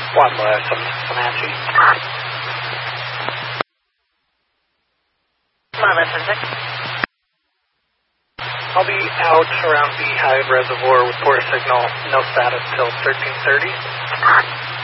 One less, Comanche. Listen, six. I'll be out around Beehive Reservoir with port signal, no status till 1330.